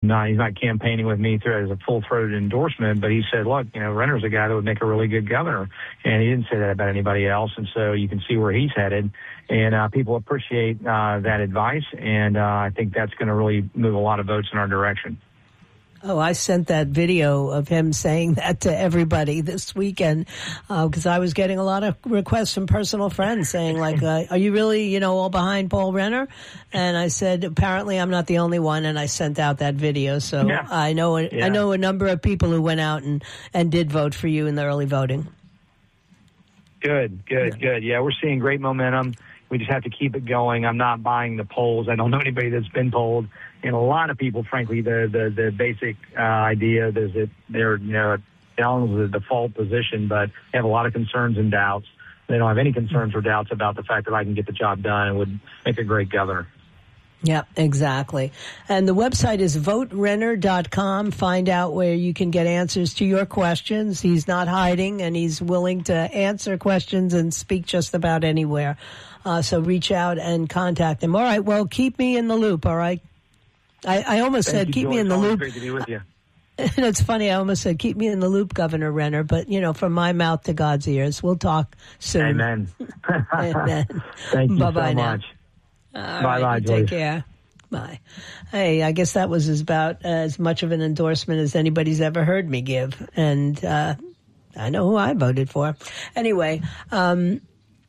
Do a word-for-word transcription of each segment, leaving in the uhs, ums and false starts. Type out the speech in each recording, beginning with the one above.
not, he's not campaigning with me through as a full-throated endorsement, but he said, look, you know, Renner's a guy that would make a really good governor. And he didn't say that about anybody else. And so you can see where he's headed. And uh, people appreciate uh, that advice. And uh, I think that's going to really move a lot of votes in our direction. Oh, I sent that video of him saying that to everybody this weekend because uh, I was getting a lot of requests from personal friends saying, like, uh, are you really, you know, all behind Paul Renner? And I said, apparently I'm not the only one, and I sent out that video. So yeah. I know yeah. I know a number of people who went out and, and did vote for you in the early voting. Good, good, yeah. good. Yeah, we're seeing great momentum. We just have to keep it going. I'm not buying the polls. I don't know anybody that's been polled. And a lot of people, frankly, the the, the basic uh, idea is that they're, you know, down the default position, but they have a lot of concerns and doubts. They don't have any concerns or doubts about the fact that I can get the job done and would make a great governor. Yeah, exactly. And the website is vote renner dot com. Find out where you can get answers to your questions. He's not hiding, and he's willing to answer questions and speak just about anywhere. Uh, so reach out and contact him. All right, well, keep me in the loop, all right? I, I almost Thank said you, keep George. me in the Always loop. Great to be with you. And it's funny, I almost said keep me in the loop, Governor Renner, but, you know, from my mouth to God's ears. We'll talk soon. Amen. Amen. Thank you Bye-bye so now. much. All Bye-bye, right, Joyce. take care. Bye. Hey, I guess that was as about as much of an endorsement as anybody's ever heard me give. And uh, I know who I voted for. Anyway, um,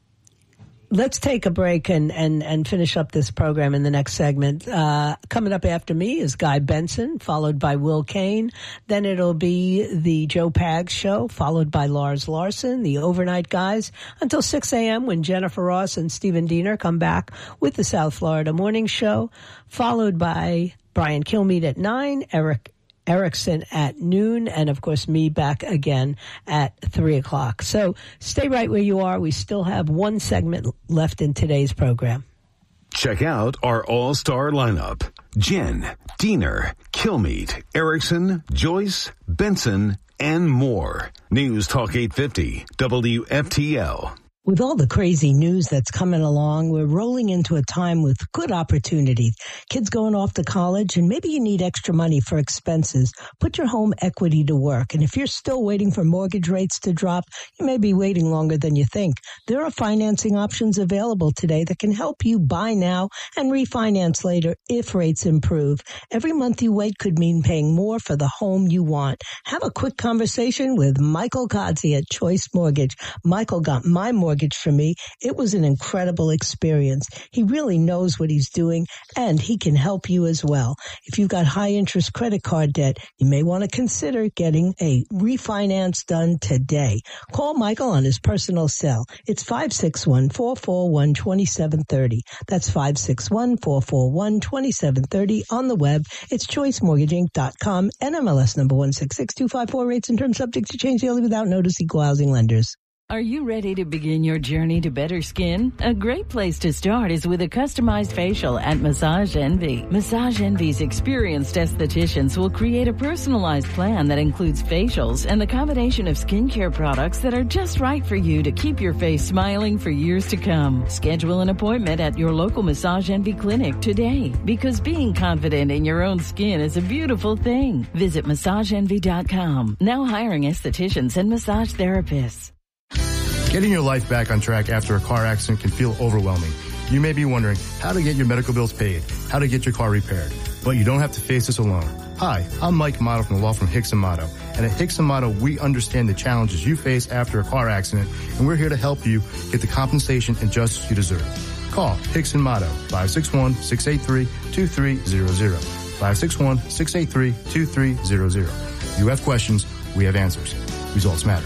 let's take a break and, and, and finish up this program in the next segment. Uh, coming up after me is Guy Benson, followed by Will Kane. Then it'll be the Joe Pags Show, followed by Lars Larson, the Overnight Guys, until six a.m. when Jennifer Ross and Stephen Diener come back with the South Florida Morning Show, followed by Brian Kilmeade at nine, Eric Erickson at noon, and of course me back again at three o'clock. So stay right where you are. We still have one segment left in today's program. Check out our all-star lineup. Jen, Diener, Kilmeade, Erickson, Joyce, Benson, and more. News Talk eight fifty, W F T L. With all the crazy news that's coming along, we're rolling into a time with good opportunities. Kids going off to college, and maybe you need extra money for expenses. Put your home equity to work. And if you're still waiting for mortgage rates to drop, you may be waiting longer than you think. There are financing options available today that can help you buy now and refinance later if rates improve. Every month you wait could mean paying more for the home you want. Have a quick conversation with Michael Kodzi at Choice Mortgage. Michael got my mortgage for me. It was an incredible experience. He really knows what he's doing, and he can help you as well. If you've got high interest credit card debt, you may want to consider getting a refinance done today. Call Michael on his personal cell. It's five six one, four four one, two seven three zero. That's five six one, four four one, two seven three zero. On the web, it's choice mortgage inc dot com. N M L S number one six six two five four. Rates and terms subject to change daily without notice. Equal housing lenders. Are you ready to begin your journey to better skin? A great place to start is with a customized facial at Massage Envy. Massage Envy's experienced estheticians will create a personalized plan that includes facials and the combination of skincare products that are just right for you to keep your face smiling for years to come. Schedule an appointment at your local Massage Envy clinic today, because being confident in your own skin is a beautiful thing. Visit massage envy dot com. Now hiring estheticians and massage therapists. Getting your life back on track after a car accident can feel overwhelming. You may be wondering how to get your medical bills paid, how to get your car repaired, but you don't have to face this alone. Hi, I'm Mike Motto from the law firm Hicks and Motto, and at Hicks and Motto, we understand the challenges you face after a car accident, and we're here to help you get the compensation and justice you deserve. Call Hicks and Motto, five six one, six eight three, two three zero zero, five six one, six eight three, two three zero zero. You have questions, we have answers. Results matter.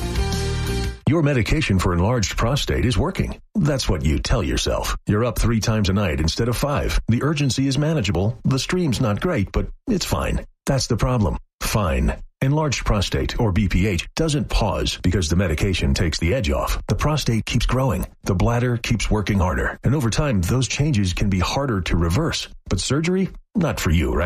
Your medication for enlarged prostate is working. That's what you tell yourself. You're up three times a night instead of five. The urgency is manageable. The stream's not great, but it's fine. That's the problem. Fine. Enlarged prostate, or B P H, doesn't pause because the medication takes the edge off. The prostate keeps growing. The bladder keeps working harder. And over time, those changes can be harder to reverse. But surgery? Not for you, right?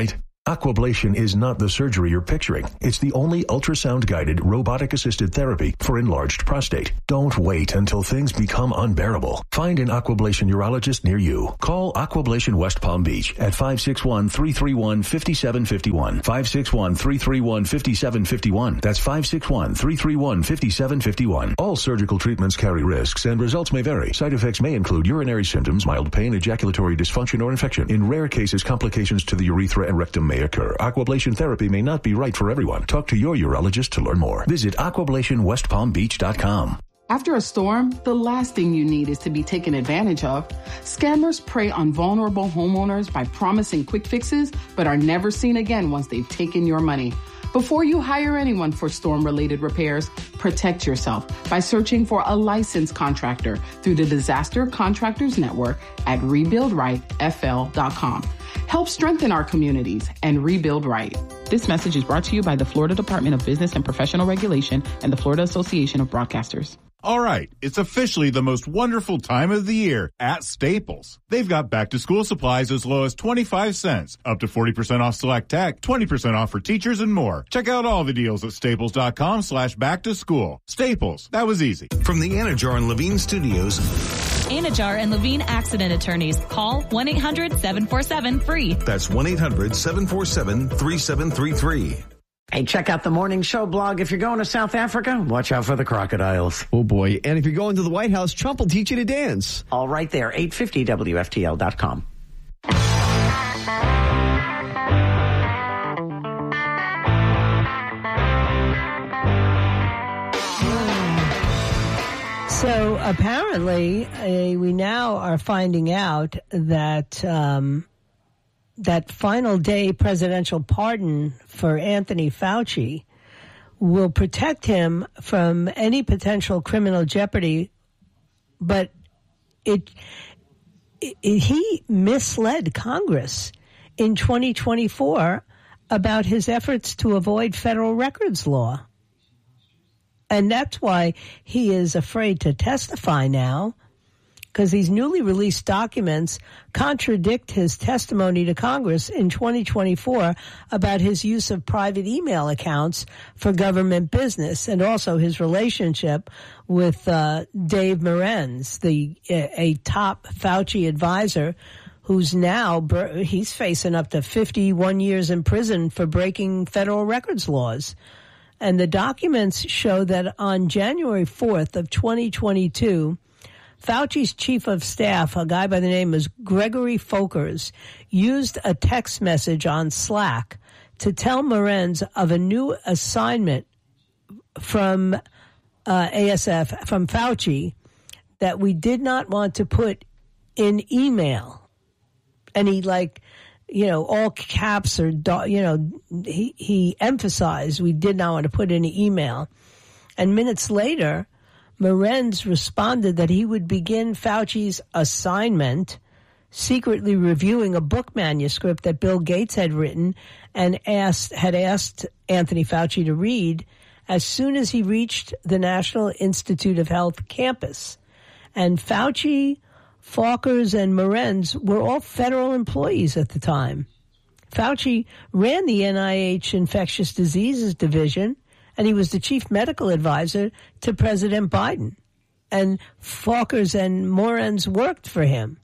Aquablation is not the surgery you're picturing. It's the only ultrasound-guided, robotic-assisted therapy for enlarged prostate. Don't wait until things become unbearable. Find an Aquablation urologist near you. Call Aquablation West Palm Beach at five six one, three three one, five seven five one. five six one, three three one, five seven five one. That's five six one, three three one, five seven five one. All surgical treatments carry risks and results may vary. Side effects may include urinary symptoms, mild pain, ejaculatory dysfunction, or infection. In rare cases, complications to the urethra and rectum may occur. Aquablation therapy may not be right for everyone. Talk to your urologist to learn more. Visit aquablation west palm beach dot com. After a storm, the last thing you need is to be taken advantage of. Scammers prey on vulnerable homeowners by promising quick fixes, but are never seen again once they've taken your money. Before you hire anyone for storm-related repairs, protect yourself by searching for a licensed contractor through the Disaster Contractors Network at rebuild right f l dot com. Help strengthen our communities and rebuild right. This message is brought to you by the Florida Department of Business and Professional Regulation and the Florida Association of Broadcasters. All right, it's officially the most wonderful time of the year at Staples. They've got back-to-school supplies as low as twenty-five cents, up to forty percent off select tech, twenty percent off for teachers, and more. Check out all the deals at staples.com slash back-to-school. Staples, that was easy. From the Anajar and Levine Studios. Anajar and Levine Accident Attorneys. Call one eight hundred seven four seven free. That's one eight hundred seven four seven three seven three three. Hey, check out the Morning Show blog. If you're going to South Africa, watch out for the crocodiles. Oh, boy. And if you're going to the White House, Trump will teach you to dance. All right there, eight fifty W F T L dot com. So apparently, uh, we now are finding out that um, that final day presidential pardon for Anthony Fauci will protect him from any potential criminal jeopardy, but it, it he misled Congress in twenty twenty-four about his efforts to avoid federal records law. And that's why he is afraid to testify now, because these newly released documents contradict his testimony to Congress in twenty twenty-four about his use of private email accounts for government business, and also his relationship with uh, Dave Marens, the a top Fauci advisor, who's now he's facing up to fifty-one years in prison for breaking federal records laws. And the documents show that on January fourth of twenty twenty-two, Fauci's chief of staff, a guy by the name of Gregory Folkers, used a text message on Slack to tell Marens of a new assignment from uh, A S F, from Fauci, that we did not want to put in email. And he, like, you know, all caps or, you know, he, he emphasized we did not want to put in an email. And minutes later, Marens responded that he would begin Fauci's assignment, secretly reviewing a book manuscript that Bill Gates had written and asked had asked Anthony Fauci to read as soon as he reached the National Institute of Health campus. And Fauci, Folkers, and Marens were all federal employees at the time. Fauci ran the N I H Infectious Diseases Division, and he was the chief medical advisor to President Biden. And Folkers and Marens worked for him.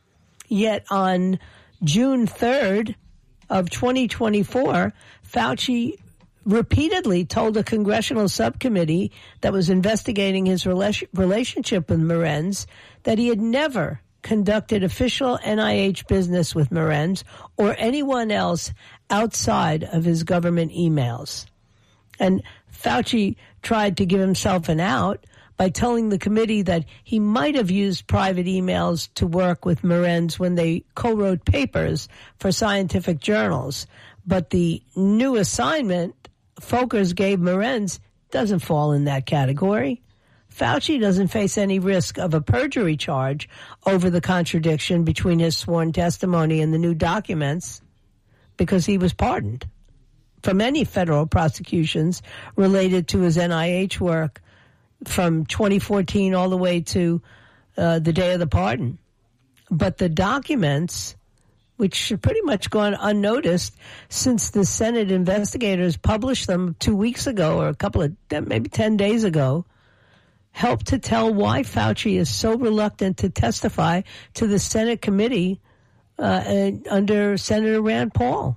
Yet on June third of twenty twenty-four, Fauci repeatedly told a congressional subcommittee that was investigating his rela- relationship with Marens that he had never conducted official N I H business with Marens or anyone else outside of his government emails. And Fauci tried to give himself an out by telling the committee that he might have used private emails to work with Marens when they co-wrote papers for scientific journals. But the new assignment Folkers gave Marens doesn't fall in that category. Fauci doesn't face any risk of a perjury charge over the contradiction between his sworn testimony and the new documents because he was pardoned from any federal prosecutions related to his N I H work from twenty fourteen all the way to uh, the day of the pardon. But the documents, which have pretty much gone unnoticed since the Senate investigators published them two weeks ago or a couple of, maybe ten days ago, help to tell why Fauci is so reluctant to testify to the Senate committee uh, under Senator Rand Paul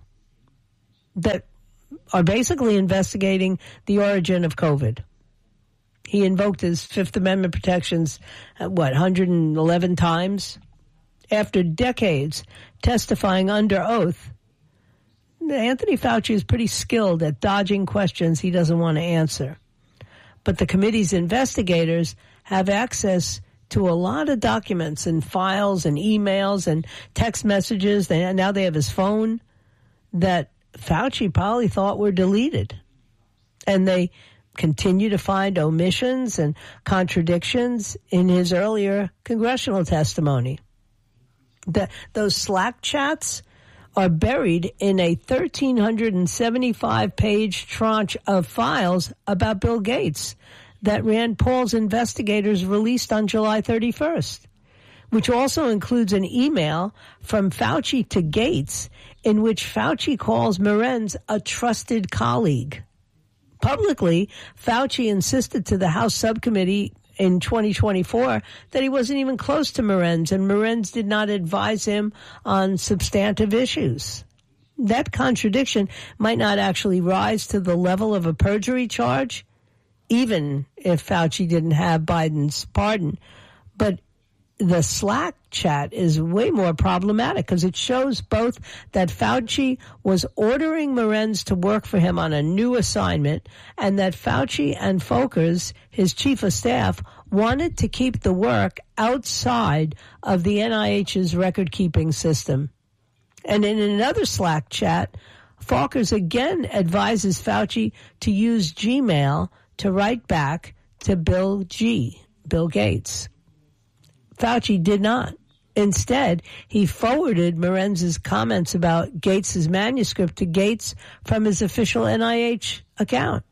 that are basically investigating the origin of COVID. He invoked his Fifth Amendment protections, uh, what, one hundred eleven times? After decades testifying under oath, Anthony Fauci is pretty skilled at dodging questions he doesn't want to answer. But the committee's investigators have access to a lot of documents and files and emails and text messages. They, now they have his phone that Fauci probably thought were deleted. And they continue to find omissions and contradictions in his earlier congressional testimony. The, those Slack chats are buried in a one thousand three hundred seventy-five page tranche of files about Bill Gates that Rand Paul's investigators released on July thirty-first, which also includes an email from Fauci to Gates in which Fauci calls Merenz a trusted colleague. Publicly, Fauci insisted to the House subcommittee in twenty twenty-four that he wasn't even close to Merenz, and Merenz did not advise him on substantive issues. That contradiction might not actually rise to the level of a perjury charge, even if Fauci didn't have Biden's pardon. But the Slack chat is way more problematic because it shows both that Fauci was ordering Merenz to work for him on a new assignment and that Fauci and Folkers, his chief of staff, wanted to keep the work outside of the N I H's record-keeping system. And in another Slack chat, Folkers again advises Fauci to use Gmail to write back to Bill G., Bill Gates. Fauci did not. Instead, he forwarded Merenz's comments about Gates's manuscript to Gates from his official N I H account.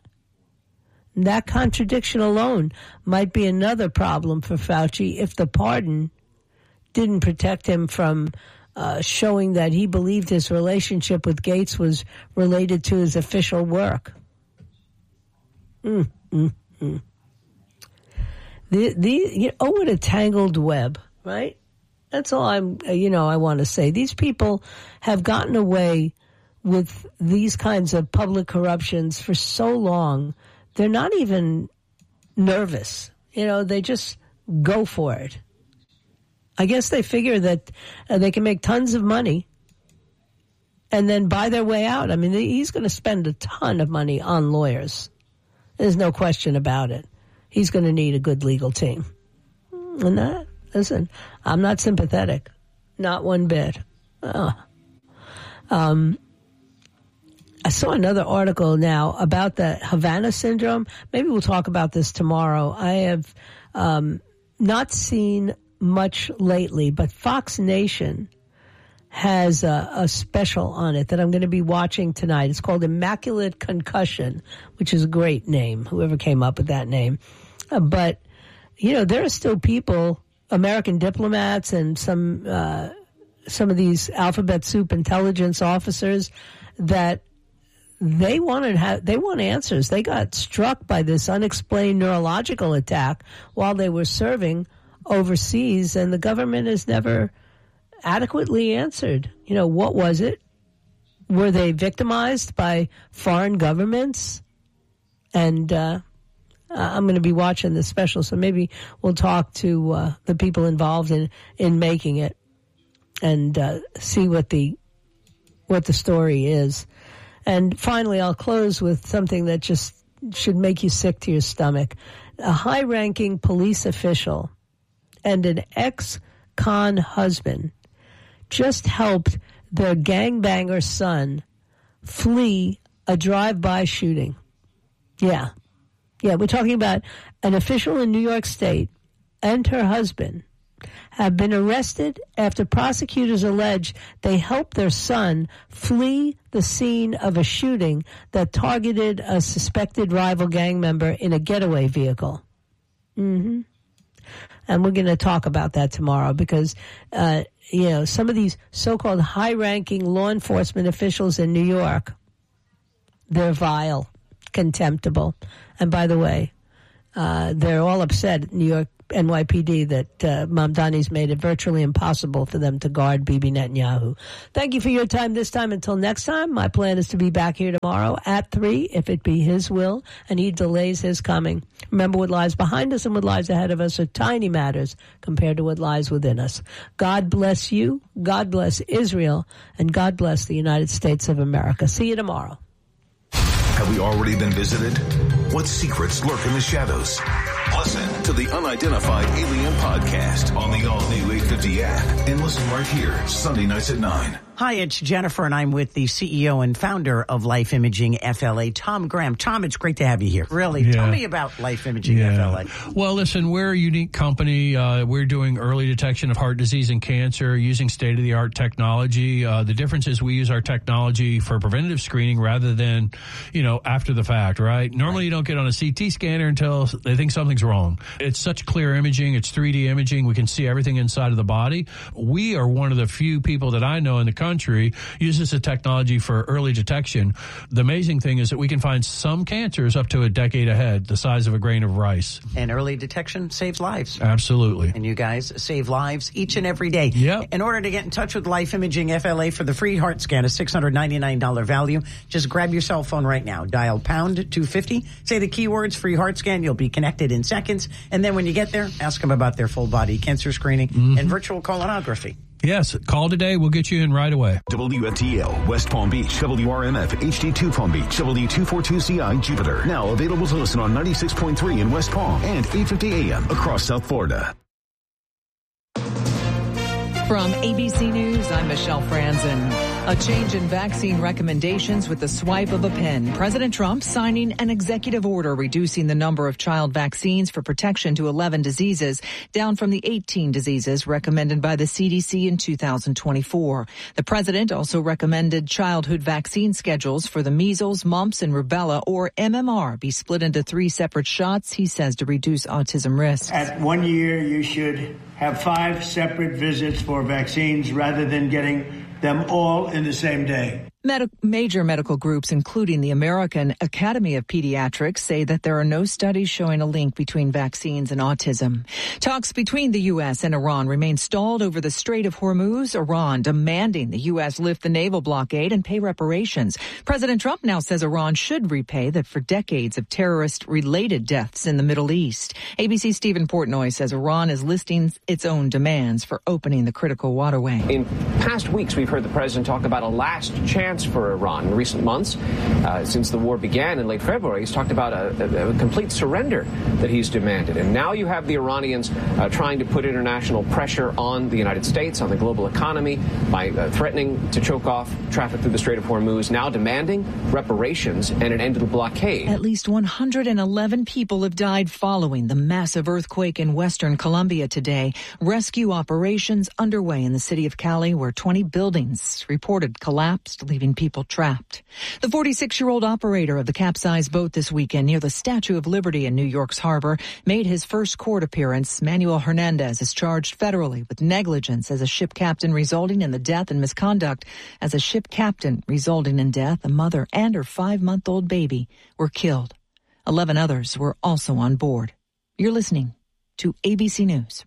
That contradiction alone might be another problem for Fauci if the pardon didn't protect him from uh, showing that he believed his relationship with Gates was related to his official work. Mm, mm, mm. The, the, you know, oh, what a tangled web, right? That's all I'm, you know, I want to say. These people have gotten away with these kinds of public corruptions for so long. They're not even nervous. You know, they just go for it. I guess they figure that uh, they can make tons of money and then buy their way out. I mean, he's going to spend a ton of money on lawyers. There's no question about it. He's going to need a good legal team. And that, listen, I'm not sympathetic. Not one bit. Oh. Um, I saw another article now about the Havana syndrome. Maybe we'll talk about this tomorrow. I have um, not seen much lately, but Fox Nation has a, a special on it that I'm going to be watching tonight. It's called Immaculate Concussion, which is a great name, whoever came up with that name. Uh, but, you know, there are still people, American diplomats and some uh, some of these alphabet soup intelligence officers that they wanted ha- they want answers. They got struck by this unexplained neurological attack while they were serving overseas, and the government has never adequately answered. You know, what was it? Were they victimized by foreign governments? And uh, I'm going to be watching this special, so maybe we'll talk to uh, the people involved in, in making it and uh, see what the what the story is. And finally, I'll close with something that just should make you sick to your stomach. A high-ranking police official and an ex-con husband just helped their gangbanger son flee a drive-by shooting. Yeah. Yeah, we're talking about an official in New York State and her husband have been arrested after prosecutors allege they helped their son flee the scene of a shooting that targeted a suspected rival gang member in a getaway vehicle. Mm-hmm. And we're going to talk about that tomorrow because, uh, you know, some of these so-called high-ranking law enforcement officials in New York, they're vile, contemptible. And by the way, uh, they're all upset at New York N Y P D that uh, Mamdani's made it virtually impossible for them to guard Bibi Netanyahu. Thank you for your time this time. Until next time, my plan is to be back here tomorrow at three, if it be his will, and he delays his coming. Remember, what lies behind us and what lies ahead of us are tiny matters compared to what lies within us. God bless you, God bless Israel, and God bless the United States of America. See you tomorrow. Have we already been visited? What secrets lurk in the shadows? Listen to the Unidentified Alien Podcast on the all-new eight fifty app and listen right here, Sunday nights at nine. Hi, it's Jennifer, and I'm with the C E O and founder of Life Imaging F L A, Tom Graham. Tom, it's great to have you here. Really, yeah. Tell me about Life Imaging yeah. F L A. Well, listen, we're a unique company. Uh, we're doing early detection of heart disease and cancer using state-of-the-art technology. Uh, the difference is we use our technology for preventative screening rather than, you know, after the fact, right? Normally, right. you don't get on a C T scanner until they think something's wrong. It's such clear imaging. It's three D imaging. We can see everything inside of the body. We are one of the few people that I know in the country uses the technology for early detection. The amazing thing is that we can find some cancers up to a decade ahead, the size of a grain of rice. And early detection saves lives. Absolutely. And you guys save lives each and every day. Yep. In order to get in touch with Life Imaging F L A for the free heart scan, a six hundred ninety-nine dollars value, just grab your cell phone right now. Dial pound two fifty. Say the keywords free heart scan. You'll be connected in seconds. And then when you get there, ask them about their full body cancer screening mm-hmm. and virtual colonography. Yes, call today. We'll get you in right away. W F T L, West Palm Beach, W R M F, H D two Palm Beach, W two forty-two C I, Jupiter. Now available to listen on ninety-six point three in West Palm and eight fifty A M across South Florida. From A B C News, I'm Michelle Franzen. A change in vaccine recommendations with the swipe of a pen. President Trump signing an executive order reducing the number of child vaccines for protection to eleven diseases, down from the eighteen diseases recommended by the C D C in two thousand twenty-four. The president also recommended childhood vaccine schedules for the measles, mumps, and rubella, or M M R, be split into three separate shots, he says, to reduce autism risks. At one year, you should have five separate visits for vaccines rather than getting them all in the same day. Medi- major medical groups, including the American Academy of Pediatrics, say that there are no studies showing a link between vaccines and autism. Talks between the U S and Iran remain stalled over the Strait of Hormuz, Iran demanding the U S lift the naval blockade and pay reparations. President Trump now says Iran should repay that for decades of terrorist-related deaths in the Middle East. A B C's Stephen Portnoy says Iran is listing its own demands for opening the critical waterway. In past weeks, we've heard the president talk about a last chance for Iran. In recent months, uh, since the war began in late February, he's talked about a, a, a complete surrender that he's demanded. And now you have the Iranians uh, trying to put international pressure on the United States, on the global economy, by uh, threatening to choke off traffic through the Strait of Hormuz, now demanding reparations and an end to the blockade. At least one hundred eleven people have died following the massive earthquake in western Colombia today. Rescue operations underway in the city of Cali, where twenty buildings reported collapsed, leaving people trapped. The forty-six-year-old operator of the capsized boat this weekend near the Statue of Liberty in New York's harbor made his first court appearance. Manuel Hernandez is charged federally with negligence as a ship captain, resulting in the death, and misconduct as a ship captain, resulting in death. A mother and her five-month-old baby were killed. Eleven others were also on board. You're listening to A B C News.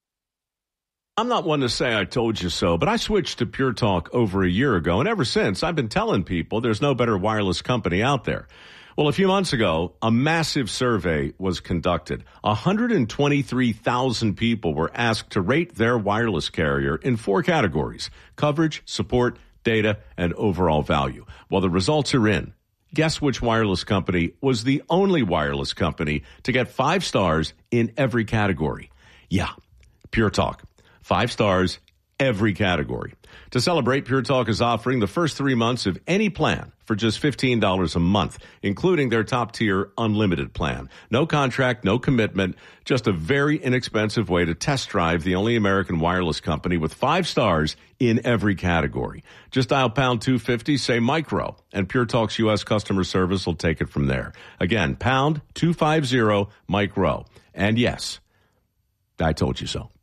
I'm not one to say I told you so, but I switched to Pure Talk over a year ago, and ever since, I've been telling people there's no better wireless company out there. Well, a few months ago, a massive survey was conducted. one hundred twenty-three thousand people were asked to rate their wireless carrier in four categories: coverage, support, data, and overall value. Well, the results are in. Guess which wireless company was the only wireless company to get five stars in every category? Yeah, Pure Talk. Five stars, every category. To celebrate, Pure Talk is offering the first three months of any plan for just fifteen dollars a month, including their top-tier unlimited plan. No contract, no commitment, just a very inexpensive way to test drive the only American wireless company with five stars in every category. Just dial pound two fifty, say micro, and Pure Talk's U S customer service will take it from there. Again, pound two fifty, micro. And yes, I told you so.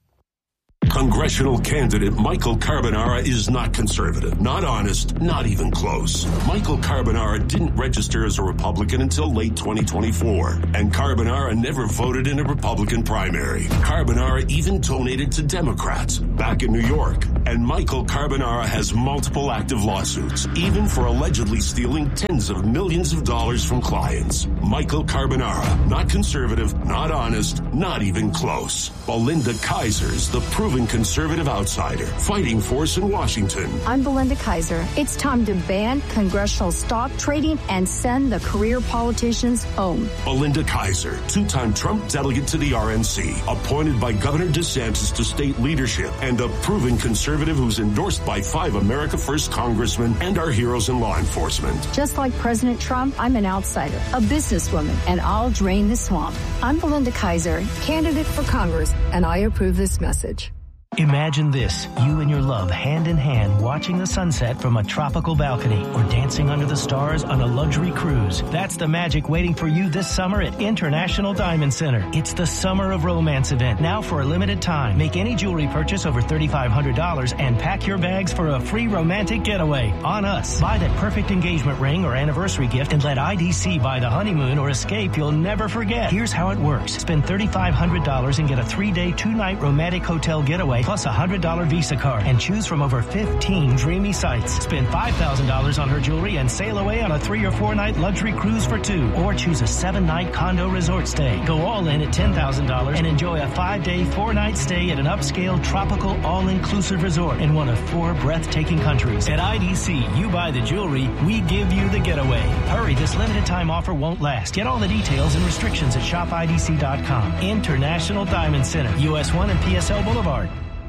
Congressional candidate Michael Carbonara is not conservative, not honest, not even close. Michael Carbonara didn't register as a Republican until late twenty twenty-four, and Carbonara never voted in a Republican primary. Carbonara even donated to Democrats back in New York, and Michael Carbonara has multiple active lawsuits, even for allegedly stealing tens of millions of dollars from clients. Michael Carbonara, not conservative, not honest, not even close. Belinda Kaiser's the proven conservative outsider, fighting force in Washington. I'm Belinda Kaiser. It's time to ban congressional stock trading and send the career politicians home. Belinda Kaiser, two-time Trump delegate to the R N C, appointed by Governor DeSantis to state leadership, and a proven conservative who's endorsed by five America First congressmen and our heroes in law enforcement. Just like President Trump, I'm an outsider, a businesswoman, and I'll drain the swamp. I'm Belinda Kaiser, candidate for Congress, and I approve this message. Imagine this, you and your love hand in hand watching the sunset from a tropical balcony or dancing under the stars on a luxury cruise. That's the magic waiting for you this summer at International Diamond Center. It's the Summer of Romance event, now for a limited time. Make any jewelry purchase over three thousand five hundred dollars and pack your bags for a free romantic getaway on us. Buy that perfect engagement ring or anniversary gift and let I D C buy the honeymoon or escape you'll never forget. Here's how it works. Spend three thousand five hundred dollars and get a three-day, two-night romantic hotel getaway plus a one hundred dollars Visa card and choose from over fifteen dreamy sites. Spend five thousand dollars on her jewelry and sail away on a three or four night luxury cruise for two, or choose a seven night condo resort stay. Go all in at ten thousand dollars and enjoy a five day, four night stay at an upscale tropical all-inclusive resort in one of four breathtaking countries. At I D C, you buy the jewelry, we give you the getaway. Hurry, this limited time offer won't last. Get all the details and restrictions at shop I D C dot com. International Diamond Center, U S one and P S L Boulevard.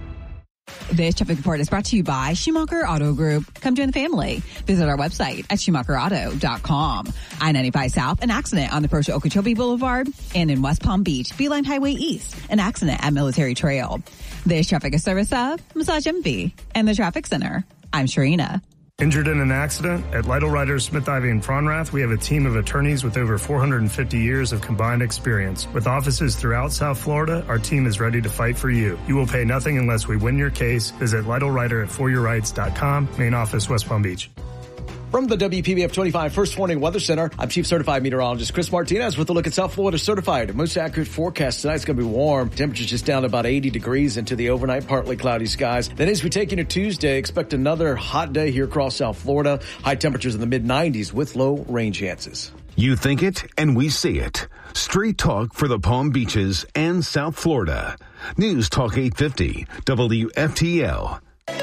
This traffic report is brought to you by Schumacher Auto Group. Come join the family. Visit our website at schumacher auto dot com. I ninety-five South, an accident on the Persia Okeechobee Boulevard. And in West Palm Beach, Beeline Highway East, an accident at Military Trail. This traffic is service of Massage Envy and the Traffic Center. I'm Sharina. Injured in an accident? At Lytle Writers, Smith Ivy and Fronrath, we have a team of attorneys with over four hundred fifty years of combined experience. With offices throughout South Florida, our team is ready to fight for you. You will pay nothing unless we win your case. Visit Lytle Writer at for your rights dot com. Main office, West Palm Beach. From the W P B F twenty-five First Warning Weather Center, I'm Chief Certified Meteorologist Chris Martinez with a look at South Florida Certified. Most accurate forecast tonight's going to be warm. Temperatures just down to about eighty degrees into the overnight partly cloudy skies. Then as we take into Tuesday, expect another hot day here across South Florida. High temperatures in the mid nineties with low rain chances. You think it and we see it. Straight talk for the Palm Beaches and South Florida. News Talk eight fifty W F T L.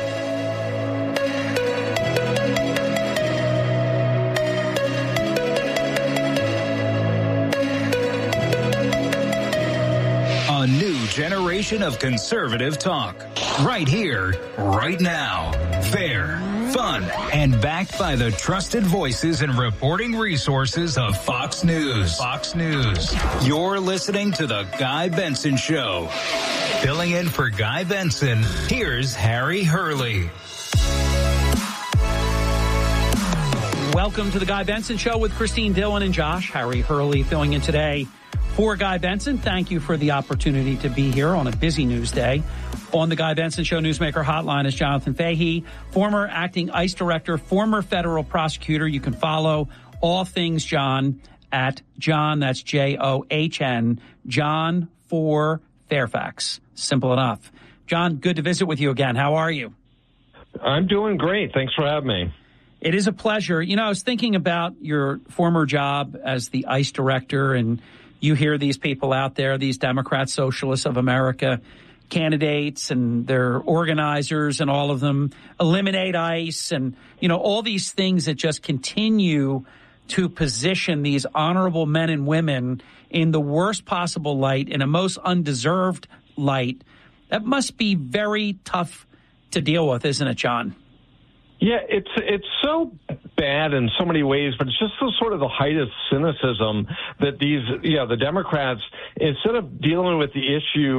A new generation of conservative talk. Right here, right now. Fair, fun, and backed by the trusted voices and reporting resources of Fox News. Fox News. You're listening to The Guy Benson Show. Filling in for Guy Benson, here's Harry Hurley. Welcome to The Guy Benson Show with Christine Dillon and Josh. Harry Hurley filling in today for Guy Benson. Thank you for the opportunity to be here on a busy news day. On the Guy Benson Show Newsmaker Hotline is Jonathan Fahey, former acting ICE director, former federal prosecutor. You can follow all things John at John, that's J O H N, John for Fairfax. Simple enough. John, good to visit with you again. How are you? I'm doing great. Thanks for having me. It is a pleasure. You know, I was thinking about your former job as the ICE director, and you hear these people out there, these Democrat Socialists of America candidates and their organizers and all of them eliminate ICE and, you know, all these things that just continue to position these honorable men and women in the worst possible light, in a most undeserved light. That must be very tough to deal with, isn't it, John? Yeah, it's it's so bad in so many ways, but it's just the sort of the height of cynicism that these, yeah, the Democrats, instead of dealing with the issue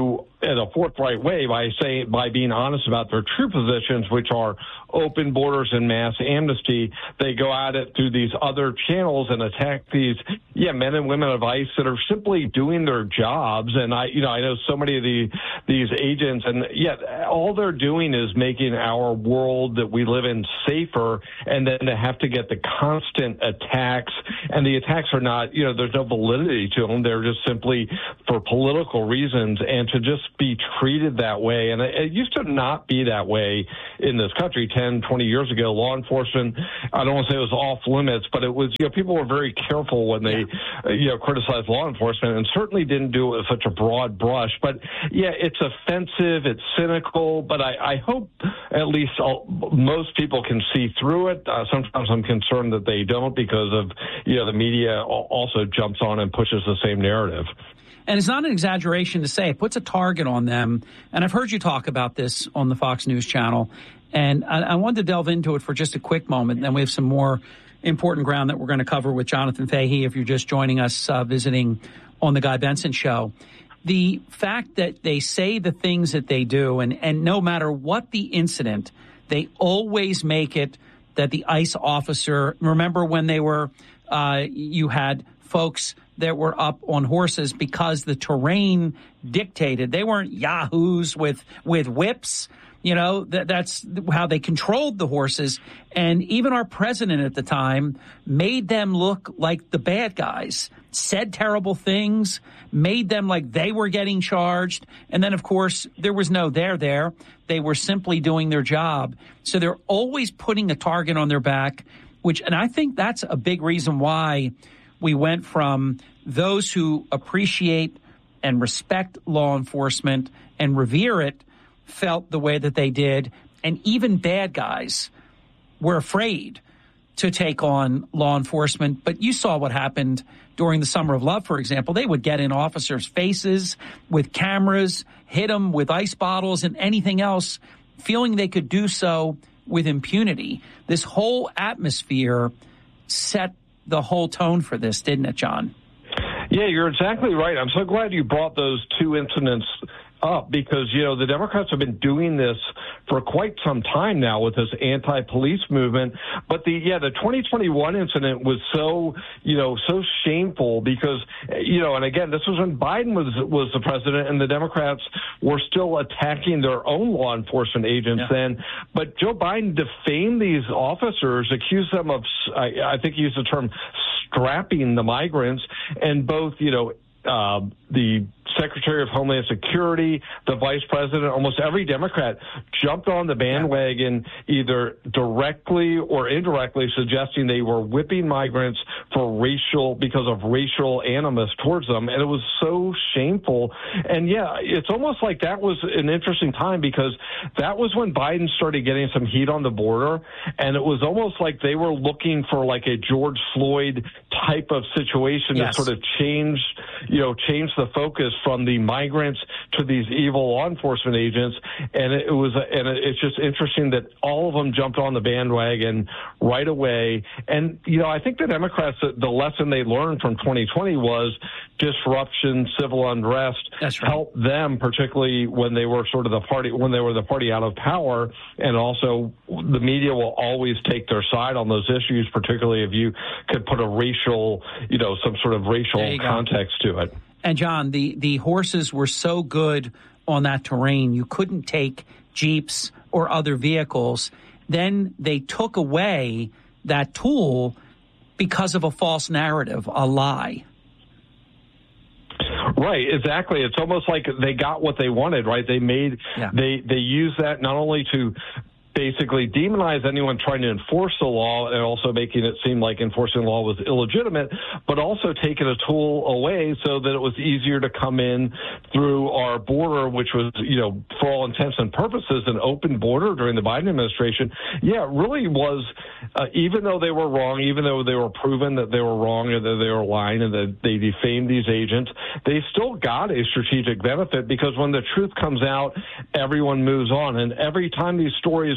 in a forthright way by saying, by being honest about their true positions, which are open borders and mass amnesty. They go at it through these other channels and attack these, yeah, men and women of ICE that are simply doing their jobs. And I, you know, I know so many of the, these agents, and yet all they're doing is making our world that we live in safer. And then to have to get the constant attacks, and the attacks are not, you know, there's no validity to them. They're just simply for political reasons, and to just be treated that way. And it, it used to not be that way in this country ten, twenty years ago. Law enforcement, I don't want to say it was off limits, but it was, you know, people were very careful when they, uh, you know, criticized law enforcement, and certainly didn't do it with such a broad brush. But yeah, it's offensive, it's cynical, but I, I hope at least I'll, most people can see through it. Uh, sometimes I'm concerned that they don't, because of, you know, the media also jumps on and pushes the same narrative. And it's not an exaggeration to say it puts a target on them. And I've heard you talk about this on the Fox News channel. And I, I wanted to delve into it for just a quick moment. Then we have some more important ground that we're going to cover with Jonathan Fahey, if you're just joining us uh, visiting on the Guy Benson Show. The fact that they say the things that they do, and, and no matter what the incident, they always make it that the ICE officer, remember when they were, uh, you had folks that were up on horses because the terrain dictated. They weren't yahoos with, with whips. You know, that, that's how they controlled the horses. And even our president at the time made them look like the bad guys, said terrible things, made them like they were getting charged. And then, of course, there was no there there. They were simply doing their job. So they're always putting a target on their back, which, and I think that's a big reason why we went from those who appreciate and respect law enforcement and revere it felt the way that they did, and even bad guys were afraid to take on law enforcement. But you saw what happened during the Summer of Love, for example. They would get in officers' faces with cameras, hit them with ice bottles and anything else, feeling they could do so with impunity. This whole atmosphere set the whole tone for this, didn't it, John? Yeah, you're exactly right. I'm so glad you brought those two incidents up, because, you know, the Democrats have been doing this for quite some time now with this anti-police movement. But the, yeah, the twenty twenty-one incident was so, you know, so shameful because, you know, and again, this was when Biden was, was the president, and the Democrats were still attacking their own law enforcement agents yeah. then. But Joe Biden defamed these officers, accused them of, I, I think he used the term strapping the migrants, and both, you know, uh, the Secretary of Homeland Security, the Vice President, almost every Democrat jumped on the bandwagon either directly or indirectly, suggesting they were whipping migrants for racial, because of racial animus towards them. And it was so shameful. And yeah, it's almost like that was an interesting time, because that was when Biden started getting some heat on the border. And it was almost like they were looking for like a George Floyd type of situation yes. to sort of change, you know, change the focus from the migrants to these evil law enforcement agents. And it was, and it's just interesting that all of them jumped on the bandwagon right away. And, you know, I think the Democrats, the lesson they learned from twenty twenty was disruption, civil unrest. That's right. Helped them, particularly when they were sort of the party, when they were the party out of power. And also the media will always take their side on those issues, particularly if you could put a racial, you know, some sort of racial context to it. And, John, the, the horses were so good on that terrain, you couldn't take Jeeps or other vehicles. Then they took away that tool because of a false narrative, a lie. Right, exactly. It's almost like they got what they wanted, right? They made, yeah. they, they used that not only to basically demonize anyone trying to enforce the law, and also making it seem like enforcing the law was illegitimate, but also taking a tool away so that it was easier to come in through our border, which was, you know, for all intents and purposes, an open border during the Biden administration. Yeah, it really was, uh, even though they were wrong, even though they were proven that they were wrong and that they were lying and that they defamed these agents, they still got a strategic benefit, because when the truth comes out, everyone moves on. And every time these stories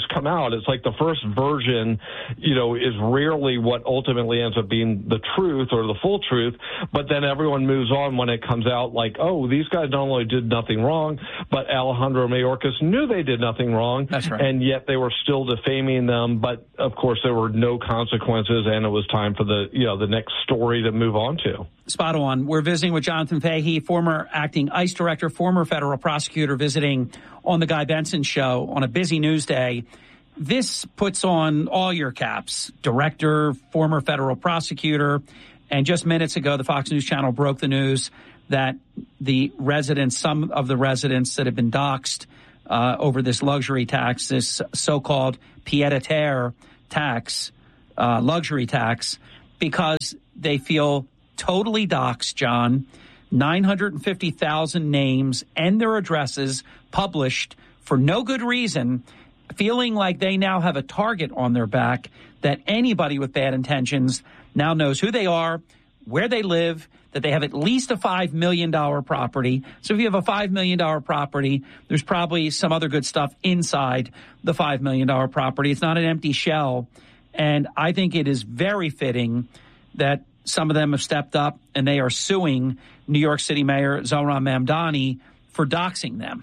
come out. It's like the first version, you know, is rarely what ultimately ends up being the truth or the full truth. But then everyone moves on when it comes out like, oh, these guys not only did nothing wrong, but Alejandro Mayorkas knew they did nothing wrong. That's right. And yet they were still defaming them. But of course, there were no consequences, and it was time for the, you know, the next story to move on to. Spot on. We're visiting with Jonathan Fahey, former acting ICE director, former federal prosecutor, visiting on the Guy Benson Show on a busy news day. This puts on all your caps, director, former federal prosecutor. And just minutes ago, the Fox News Channel broke the news that the residents, some of the residents that have been doxxed uh, over this luxury tax, this so-called pied-à-terre tax, uh, luxury tax, because they feel totally doxxed, John. nine hundred fifty thousand names and their addresses published for no good reason, feeling like they now have a target on their back, that anybody with bad intentions now knows who they are, where they live, that they have at least a five million dollars property. So if you have a five million dollars property, there's probably some other good stuff inside the five million dollars property. It's not an empty shell. And I think it is very fitting that some of them have stepped up and they are suing New York City Mayor Zohran Mamdani for doxing them.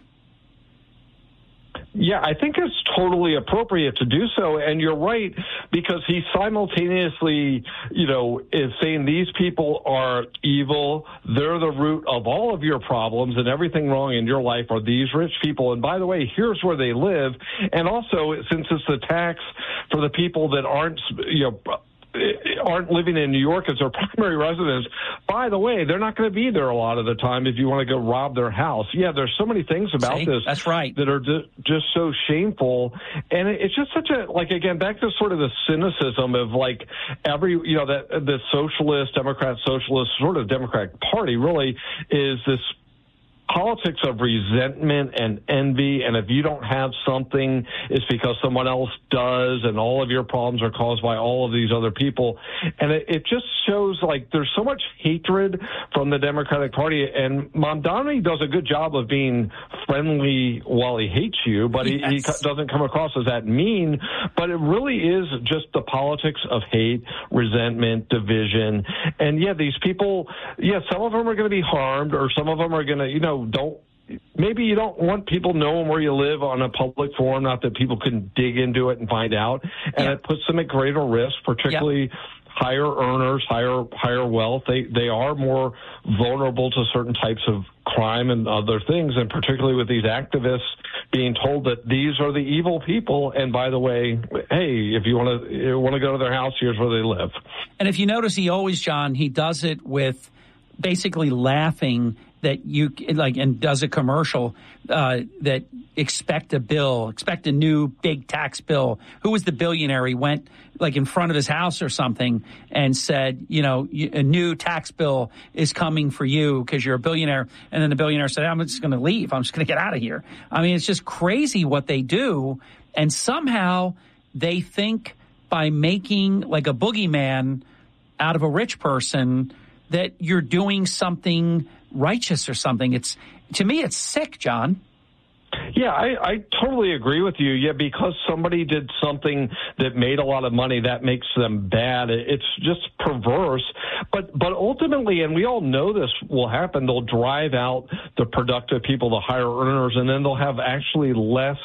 Yeah, I think it's totally appropriate to do so. And you're right, because he simultaneously, you know, is saying these people are evil. They're the root of all of your problems, and everything wrong in your life are these rich people. And by the way, here's where they live. And also, since it's the tax for the people that aren't, you know, aren't living in New York as their primary residence, by the way, they're not going to be there a lot of the time if you want to go rob their house. Yeah, there's so many things about See, this that's right. that are ju- just so shameful. And it's just such a, like, again, back to sort of the cynicism of, like, every, you know, that the socialist, Democrat, socialist, sort of Democratic Party really is this politics of resentment and envy, and if you don't have something, it's because someone else does, and all of your problems are caused by all of these other people. And it, it just shows, like, there's so much hatred from the Democratic Party, and Mamdani does a good job of being friendly while he hates you, but yes. he, he doesn't come across as that mean. But it really is just the politics of hate, resentment, division. And yeah, these people, yeah, some of them are going to be harmed, or some of them are going to, you know, don't, maybe you don't want people knowing where you live on a public forum, not that people can dig into it and find out. And yeah. it puts them at greater risk, particularly yeah. higher earners, higher higher wealth. They they are more vulnerable to certain types of crime and other things, and particularly with these activists being told that these are the evil people. And by the way, hey, if you want to you want to go to their house, here's where they live. And if you notice, he always, John, he does it with basically laughing that you like, and does a commercial uh, that expect a bill, expect a new big tax bill. Who was the billionaire? He went like in front of his house or something and said, you know, a new tax bill is coming for you because you're a billionaire. And then the billionaire said, I'm just going to leave. I'm just going to get out of here. I mean, it's just crazy what they do. And somehow they think by making like a boogeyman out of a rich person that you're doing something righteous or something. It's, to me, it's sick, John. Yeah, I, I totally agree with you. Yeah, because somebody did something that made a lot of money, that makes them bad. It's just perverse. But but ultimately, and we all know this will happen, they'll drive out the productive people, the higher earners, and then they'll have actually less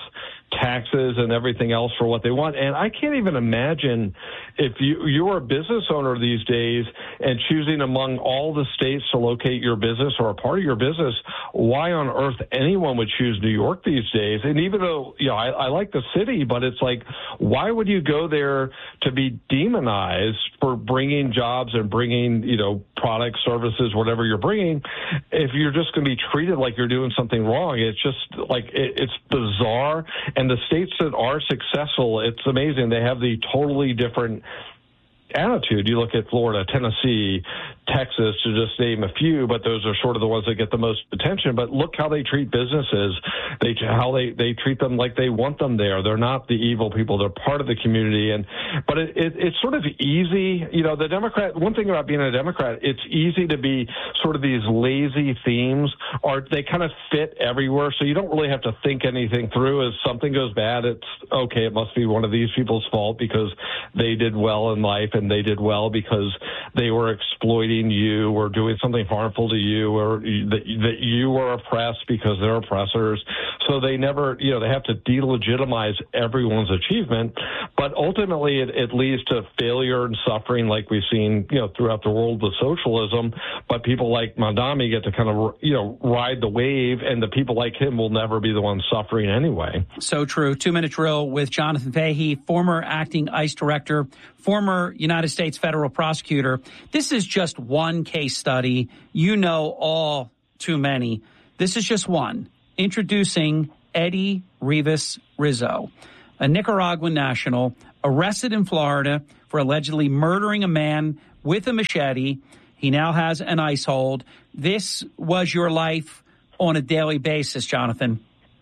taxes and everything else for what they want. And I can't even imagine if you, you're a business owner these days and choosing among all the states to locate your business or a part of your business, why on earth anyone would choose New York these days. And even though, you know, I, I like the city, but it's like, why would you go there to be demonized for bringing jobs and bringing, you know, products, services, whatever you're bringing, if you're just going to be treated like you're doing something wrong? It's just like, it, it's bizarre. And the states that are successful, it's amazing. They have the totally different attitude. You look at Florida, Tennessee, Texas, to just name a few, but those are sort of the ones that get the most attention. But look how they treat businesses. They how they, they treat them like they want them there. They're not the evil people. They're part of the community. And but it, it, it's sort of easy. You know, the Democrat, one thing about being a Democrat, it's easy to be sort of these lazy themes, or they kind of fit everywhere. So you don't really have to think anything through. As something goes bad, it's okay, it must be one of these people's fault because they did well in life, and they did well because they were exploiting you or doing something harmful to you, or that, that you were oppressed because they're oppressors. So they never, you know, they have to delegitimize everyone's achievement. But ultimately, it, it leads to failure and suffering like we've seen, you know, throughout the world with socialism. But people like Mamdani get to kind of, you know, ride the wave, and the people like him will never be the ones suffering anyway. So true. Two-minute drill with Jonathan Fahey, former acting ICE director, former United States federal prosecutor. This is just one case study. You know all too many. This is just one. Introducing Eddie Rivas Rizzo, a Nicaraguan national arrested in Florida for allegedly murdering a man with a machete. He now has an ICE hold. This was your life on a daily basis, Jonathan.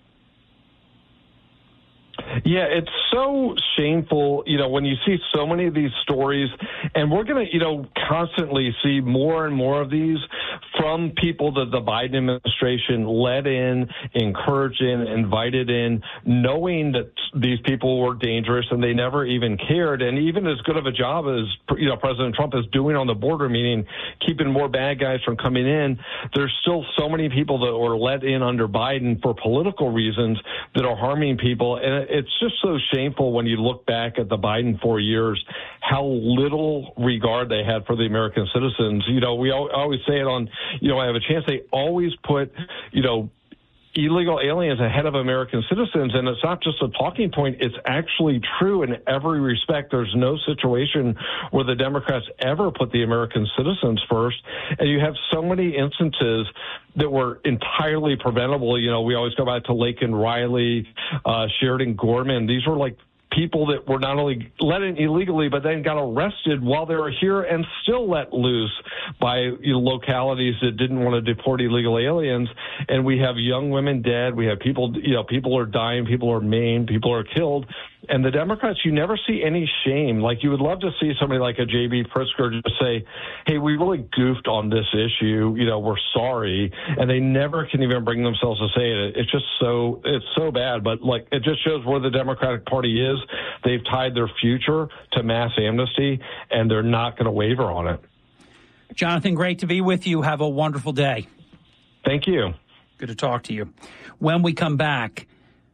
Yeah, it's so shameful, you know, when you see so many of these stories, and we're going to, you know, constantly see more and more of these from people that the Biden administration let in, encouraged in, invited in, knowing that these people were dangerous and they never even cared. And even as good of a job as, you know, President Trump is doing on the border, meaning keeping more bad guys from coming in, there's still so many people that were let in under Biden for political reasons that are harming people. And it's just so shameful when you look back at the Biden four years, how little regard they had for the American citizens. You know, we always say it on, you know, I have a chance. They always put, you know, illegal aliens ahead of American citizens. And it's not just a talking point. It's actually true in every respect. There's no situation where the Democrats ever put the American citizens first. And you have so many instances that were entirely preventable. You know, we always go back to Laken Riley, uh, Sheridan Gorman. These were like people that were not only let in illegally, but then got arrested while they were here and still let loose by, you know, localities that didn't want to deport illegal aliens. And we have young women dead. We have people, you know, people are dying, people are maimed, people are killed. And the Democrats, you never see any shame. Like, you would love to see somebody like a J B Pritzker just say, hey, we really goofed on this issue. You know, we're sorry. And they never can even bring themselves to say it. It's just so, it's so bad. But, like, it just shows where the Democratic Party is. They've tied their future to mass amnesty, and they're not going to waver on it. Jonathan, great to be with you. Have a wonderful day. Thank you. Good to talk to you. When we come back,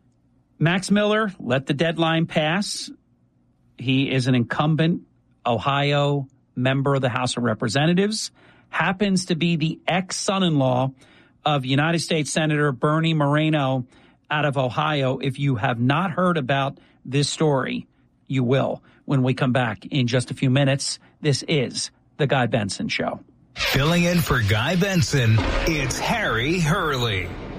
Max Miller let the deadline pass. He is an incumbent Ohio member of the House of Representatives, happens to be the ex-son-in-law of United States Senator Bernie Moreno out of Ohio. If you have not heard about this story, you will when we come back in just a few minutes. This is The Guy Benson Show. Filling in for Guy Benson, it's Harry Hurley.